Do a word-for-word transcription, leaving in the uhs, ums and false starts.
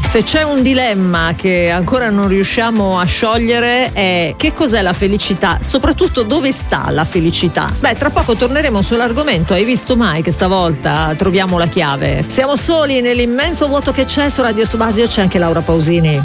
Se c'è un dilemma che ancora non riusciamo a sciogliere è: che cos'è la felicità? Soprattutto, dove sta la felicità? Beh, tra poco torneremo sull'argomento. Hai visto mai che stavolta troviamo la chiave? Siamo soli nell'immenso vuoto che c'è su Radio Subasio, c'è anche Laura Pausini.